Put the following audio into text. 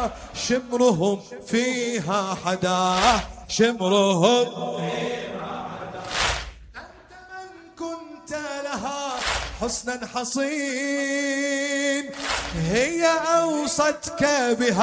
شمرهم فيها حدا، شمرهم أنت من كنت لها حسنا حصين، هي أوصتك بها